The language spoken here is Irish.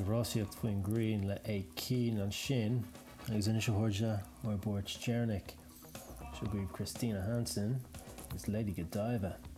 Rossiacht faoin Green le é cín an sin agus inis thuirde mar Bort Jernick. Seo Christina Hansen is Lady Godiva.